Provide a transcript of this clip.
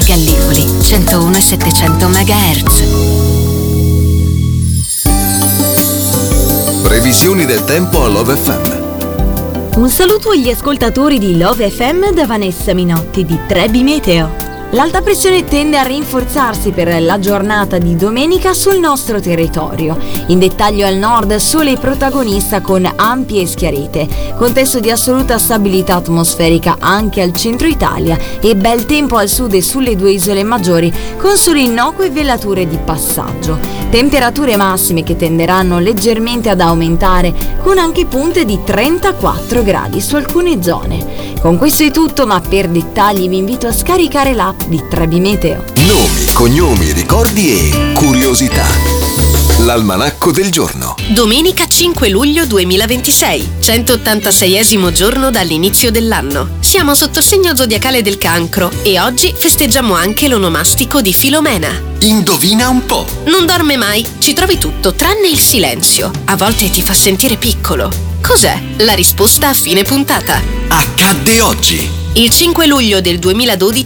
Gallipoli 101 e 700 MHz. Previsioni del tempo a Love FM. Un saluto agli ascoltatori di Love FM da Vanessa Minotti di Trebi Meteo. L'alta pressione tende a rinforzarsi per la giornata di domenica sul nostro territorio. In dettaglio al nord, sole protagonista con ampie schiarite, contesto di assoluta stabilità atmosferica anche al centro Italia e bel tempo al sud e sulle due isole maggiori con sole innocue velature di passaggio. Temperature massime che tenderanno leggermente ad aumentare con anche punte di 34 gradi su alcune zone. Con questo è tutto, ma per dettagli vi invito a scaricare l'app di Trebi Meteo. Nomi, cognomi, ricordi e curiosità. L'almanacco del giorno. Domenica 5 luglio 2026, 186esimo giorno dall'inizio dell'anno. Siamo sotto segno zodiacale del Cancro e oggi festeggiamo anche l'onomastico di Filomena. Indovina un po'. Non dorme mai, ci trovi tutto tranne il silenzio. A volte ti fa sentire piccolo. Cos'è? La risposta a fine puntata. Accadde oggi. Il 5 luglio del 2012